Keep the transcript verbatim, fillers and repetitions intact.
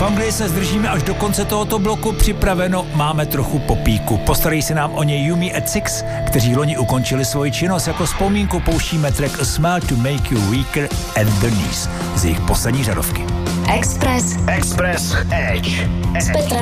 V Anglii se zdržíme až do konce tohoto bloku, připraveno máme trochu popíku. Postarají se nám o něj Yumi at Six, kteří loni ukončili svoji činnost. Jako vzpomínku pouštíme track A Smile to Make You Weaker at the Knees z jejich poslední řadovky. Express. Express Edge. S Petrem